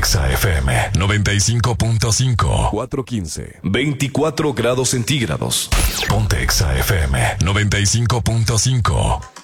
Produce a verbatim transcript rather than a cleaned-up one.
Exa F M noventa y cinco punto cinco. cuatro quince. veinticuatro grados centígrados. Ponte Exa F M noventa y cinco punto cinco.